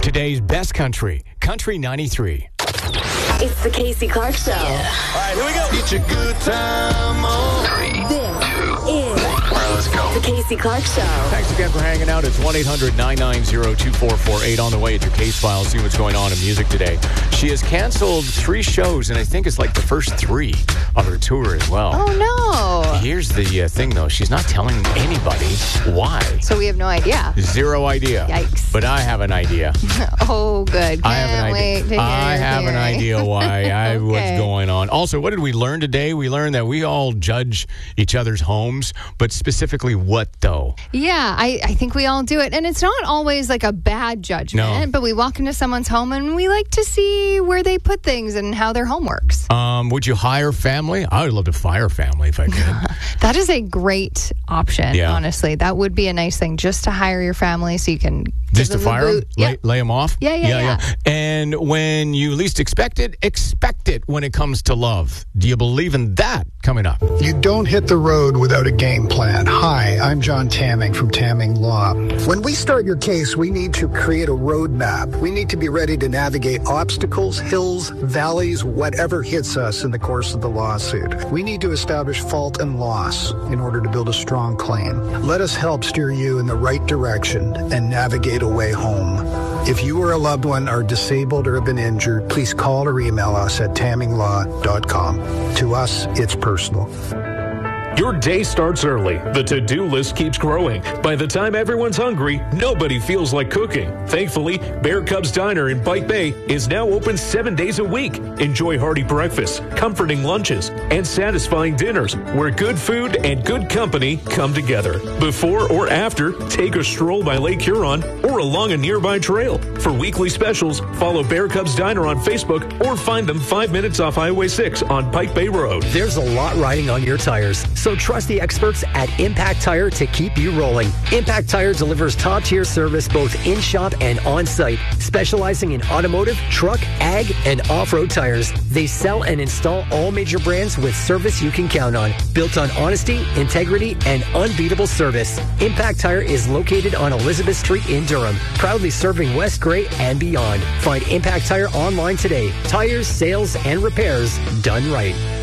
Today's best country, Country 93. It's the Casey Clark Show. All right, here we go. Get your good time on. This is Let's go. the Casey Clark Show. Thanks again for hanging out. It's 1-800-990-2448. On the way, it's your case file. See what's going on in music today. She has canceled 3 shows, and I think it's like the first 3 of her tour as well. Oh, no. Here's the thing, though. She's not telling anybody why. So we have no idea. 0 idea. Yikes. But I have an idea. Oh, good. I have an Wait to idea. hear I your have an theory. idea why. What's Okay. going on. Also, what did we learn today? We learned that we all judge each other's homes, but specifically what, though? Yeah, I think we all do it. And it's not always like a bad judgment, No. but we walk into someone's home and we like to see where they put things and how their home works. Would you hire family? I would love to fire family if I could. That is a great option, Yeah. honestly. That would be a nice thing, just to hire your family so you can Just to give them the fire them? boot. Yep. Lay them off? Yeah. And when you least expect it when it comes to love. Do you believe in that? Coming up. You don't hit the road without a game plan. Hi, I'm John Tamming from Tamming Law. When we start your case, we need to create a roadmap. We need to be ready to navigate obstacles, hills, valleys, whatever hits us in the course of the lawsuit. We need to establish fault and loss in order to build a strong claim. Let us help steer you in the right direction and navigate a way home. If you or a loved one are disabled or have been injured, please call or email us at tamminglaw.com. To us, it's personal. Your day starts early. The to-do list keeps growing. By the time everyone's hungry, nobody feels like cooking. Thankfully, Bear Cubs Diner in Pike Bay is now open 7 days a week. Enjoy hearty breakfasts, comforting lunches, and satisfying dinners where good food and good company come together. Before or after, take a stroll by Lake Huron or along a nearby trail. For weekly specials, follow Bear Cubs Diner on Facebook or find them 5 minutes off Highway 6 on Pike Bay Road. There's a lot riding on your tires, so trust the experts at Impact Tire to keep you rolling. Impact Tire delivers top-tier service both in-shop and on-site, specializing in automotive, truck, ag, and off-road tires. They sell and install all major brands with service you can count on, built on honesty, integrity, and unbeatable service. Impact Tire is located on Elizabeth Street in Durham, proudly serving West Gray and beyond. Find Impact Tire online today. Tires, sales, and repairs done right.